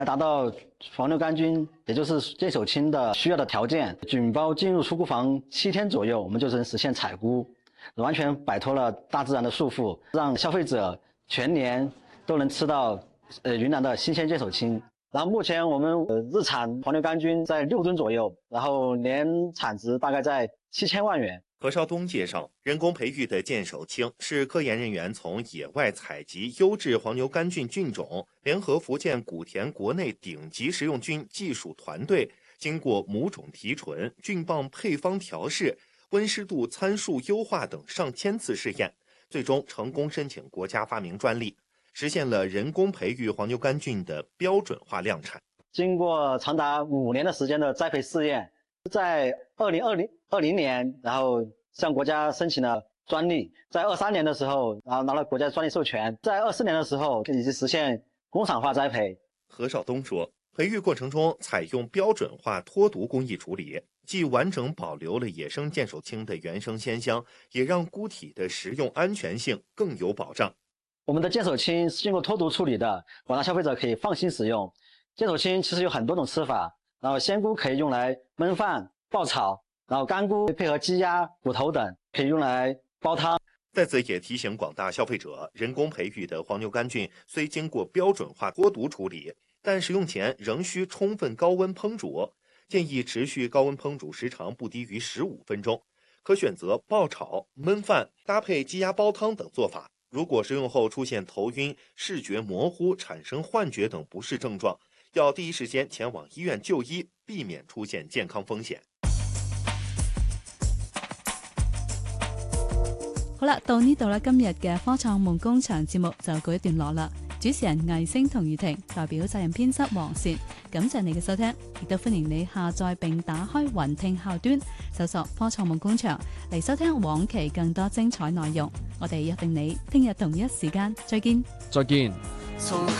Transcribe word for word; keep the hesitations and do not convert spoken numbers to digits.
达到黄牛杆菌，也就是剑手青的需要的条件，菌包进入出菇房七天左右，我们就能实现采菇，完全摆脱了大自然的束缚，让消费者全年都能吃到呃云南的新鲜剑手青。然后目前我们呃日产黄牛杆菌在六吨左右，然后年产值大概在七千万元。 何绍东介绍，人工培育的剑手青是科研人员从野外采集优质黄牛杆菌菌种，联合福建古田国内顶级食用菌技术团队，经过母种提纯、菌棒配方调试、温湿度参数优化等上千次试验，最终成功申请国家发明专利，实现了人工培育黄牛杆菌的标准化量产。 经过长达五年的时间的栽培试验，在二零二零二零年，然后向国家申请了专利，在二三年的时候，然后拿了国家专利授权，在二四年的时候已经实现工厂化栽培。 何绍东说，培育过程中采用标准化脱毒工艺处理，既完整保留了野生剑手青的原生鲜香，也让菇体的食用安全性更有保障。 我们的剑手青是经过脱毒处理的，广大消费者可以放心食用。剑手青其实有很多种吃法，然后鲜菇可以用来焖饭、爆炒，然后干菇配合鸡鸭、骨头等可以用来煲汤。 在此也提醒广大消费者，人工培育的黄牛杆菌虽经过标准化脱毒处理，但食用前仍需充分高温烹煮，建议持续高温烹煮时长不低于十五分钟，可选择爆炒、焖饭、搭配鸡鸭煲汤等做法。如果食用后出现头晕、视觉模糊、产生幻觉等不适症状，要第一时间前往医院就医，避免出现健康風險。 好啦，到呢度啦，今日嘅科創夢工場節目就告一段落啦。主持人魏星同雨婷，代表責任編輯黃善，感謝你嘅收聽，亦都歡迎你下載並打開雲聽客端，搜索科創夢工場嚟收聽往期更多精彩內容。我哋約定你聽日同一時間再見。 再見。